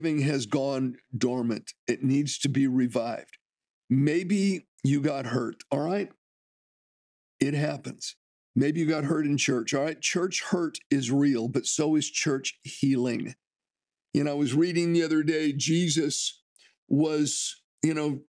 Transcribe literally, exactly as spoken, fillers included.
has gone dormant. It needs to be revived. Maybe you got hurt, all right? It happens. Maybe you got hurt in church, all right? Church hurt is real, but so is church healing. You know, I was reading the other day, Jesus was, you know,